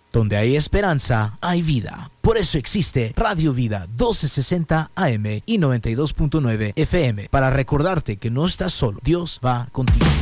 Donde hay esperanza, hay vida. Por eso existe Radio Vida 1260 AM y 92.9 FM. Para recordarte que no estás solo. Dios va contigo.